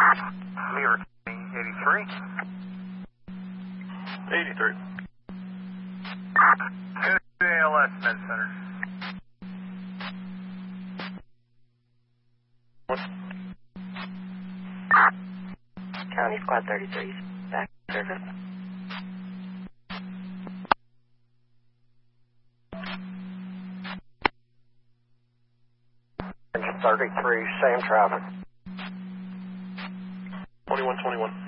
Lever 83. 83. Good ALS Med Center. County Squad 33, back service. Engine 33, same traffic. 2121.